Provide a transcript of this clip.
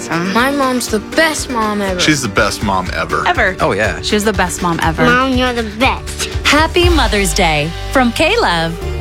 awesome. My mom's the best mom ever. She's the best mom ever. Ever. Oh, yeah. She was the best mom ever. Mom, you're the best. Happy Mother's Day from K-Love.